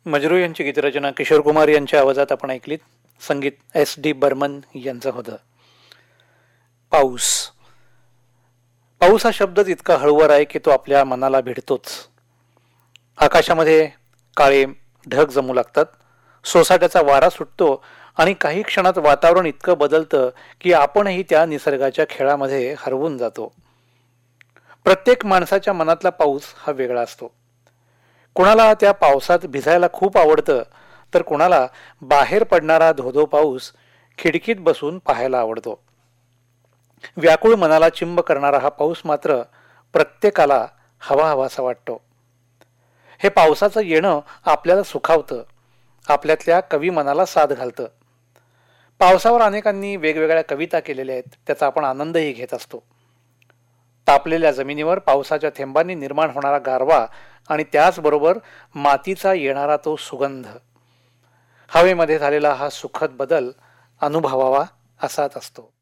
मजरू यांची गीतरचना किशोर कुमार यांच्या आवाजात आपण ऐकलीत. संगीत SD बर्मन यांचं होतं. पाऊस. पाऊस हा शब्दच इतका हळूवार आहे की तो आपल्या मनाला भिडतोच. आकाशामध्ये काळे ढग जमू लागतात, सोसाट्याचा वारा सुटतो आणि काही क्षणात वातावरण इतकं बदलतं की आपणही त्या निसर्गाच्या खेळामध्ये हरवून जातो. प्रत्येक माणसाच्या मनातला पाऊस हा वेगळा असतो. कुणाला त्या पावसात भिजायला खूप आवडतं, तर कुणाला बाहेर पडणारा धोधो पाऊस खिडकीत बसून पाहायला आवडतो. व्याकुळ मनाला चिंब करणारा हा पाऊस मात्र प्रत्येकाला हवा हवासा वाटतो. हे पावसाचं येणं आपल्याला सुखावतं, आपल्यातल्या कवी मनाला साथ घालतं. पावसावर अनेकांनी वेगवेगळ्या कविता केलेल्या आहेत, त्याचा आपण आनंदही घेत असतो. तापलेल्या जमिनीवर पावसाच्या थेंबांनी निर्माण होणारा गारवा आणि त्याचबरोबर मातीचा येणारा तो सुगंध, हवेमध्ये झालेला हा सुखद बदल अनुभवावा असाच असतो.